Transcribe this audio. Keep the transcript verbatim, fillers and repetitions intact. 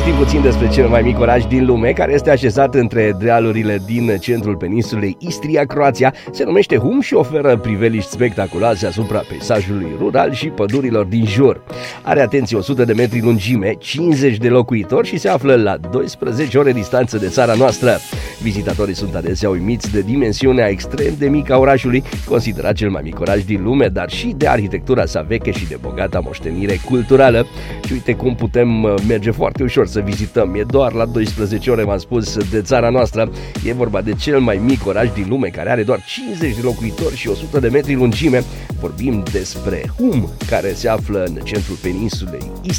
știm puțin despre cel mai mic oraș din lume, care este așezat între dealurile din centrul peninsulei Istria, Croația. Se numește Hum și oferă priveliști spectaculoase asupra peisajului rural și pădurilor din jur. Are, atenție, o sută de metri lungime, cincizeci de locuitori și se află la doisprezece ore distanță de țara noastră. Vizitatorii sunt adesea uimiți de dimensiunea extrem de mică a orașului, considerat cel mai mic oraș din lume, dar și de arhitectura sa veche și de bogata moștenire culturală. Și uite cum putem merge foarte ușor să vizităm. E doar la doisprezece ore, v-am spus, de țara noastră. E vorba de cel mai mic oraș din lume, care are doar cincizeci de locuitori și o sută de metri lungime. Vorbim despre Hum, care se află în centrul peninsulei Istria.